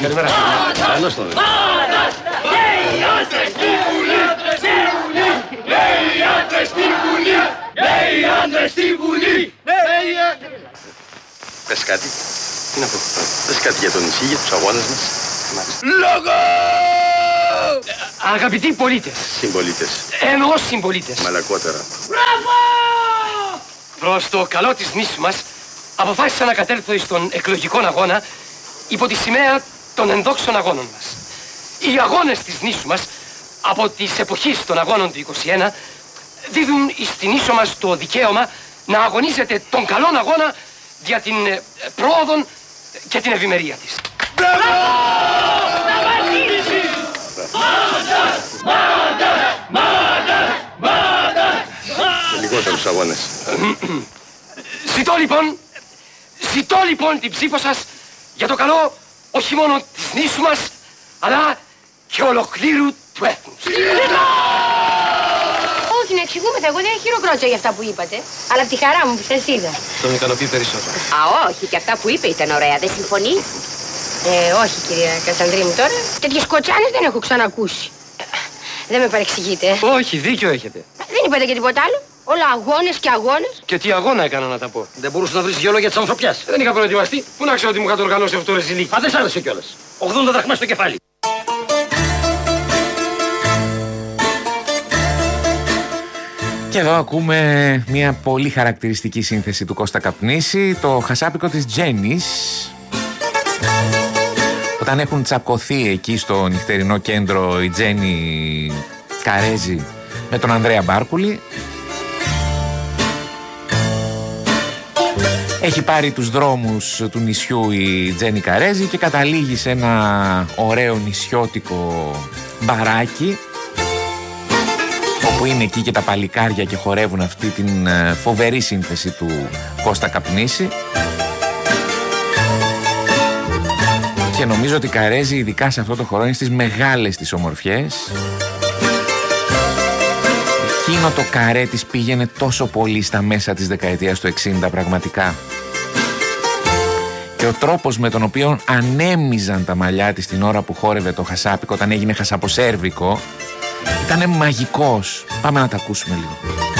Καλημέρα. Καλώς το. Λέει άντρες στη Βουλή! Λέει άντρες στη Βουλή! Λέει άντρες στη Βουλή! Πες κάτι. Τι να πω. Πες κάτι για το νησί, για τους αγώνες μας. Λόγο! Αγαπητοί πολίτες. Συμπολίτες. Εννοώ συμπολίτες. Μαλακότερα. Μπράβο! Προς το καλό της νήσου μας, αποφάσισα να κατέλθω στον εκλογικό αγώνα υπό τη σημαία των ενδόξων αγώνων μας. Οι αγώνες της νήσου μας, από τις εποχές των αγώνων του 21, δίδουν στην νήσο μας το δικαίωμα να αγωνίζεται τον καλόν αγώνα για την πρόοδο και την ευημερία της. Μπράβο! Λιγότερους αγώνες. Ζητώ λοιπόν την ψήφο σας για το καλό όχι μόνο της νήσου μας, αλλά και ολοκλήρου του έθνους. Όχι, να εξηγούμεθα. Εγώ δεν χειροκρότησα για αυτά που είπατε. Αλλά από τη χαρά μου που σας είδα. Τον ικανοποιεί περισσότερο. Α, όχι, και αυτά που είπε ήταν ωραία. Δεν συμφωνεί? Όχι, κυρία Κασανδρή μου τώρα. Τέτοιες κοτσάνες δεν έχω ξανακούσει. Δεν με παρεξηγείτε. Όχι, δίκιο έχετε. Δεν είπατε και τίποτα άλλο. Όλα αγώνες και αγώνες. Και τι αγώνα έκανα να τα πω. Δεν μπορούσε να βρεις δυο λόγια της ανθρωπιάς. Δεν είχα προετοιμαστεί. Πού να ξέρω ότι μου είχατε οργανώσει αυτό το ρεζιλίκι. Α, δεν σ' άρεσε κιόλας. 80 δραχμές στο κεφάλι. Και εδώ ακούμε μια πολύ χαρακτηριστική σύνθεση του Κώστα Καπνίση, το χασάπικο της Τζένις. Όταν έχουν τσακωθεί εκεί στο νυχτερινό κέντρο η Τζένι Καρέζη με τον Ανδρέα Μπάρκουλη, έχει πάρει τους δρόμους του νησιού η Τζένι Καρέζη και καταλήγει σε ένα ωραίο νησιώτικο μπαράκι, όπου είναι εκεί και τα παλικάρια και χορεύουν αυτή την φοβερή σύνθεση του Κώστα Καπνίση. Και νομίζω ότι η Καρέζη, ειδικά σε αυτό το χώρο, είναι στις μεγάλες τις ομορφιές. Εκείνο το καρέ της πήγαινε τόσο πολύ στα μέσα της δεκαετίας του 60 πραγματικά. Και ο τρόπος με τον οποίο ανέμιζαν τα μαλλιά της την ώρα που χόρευε το χασάπικο, όταν έγινε χασαποσέρβικο, ήτανε μαγικός. Πάμε να τα ακούσουμε λίγο.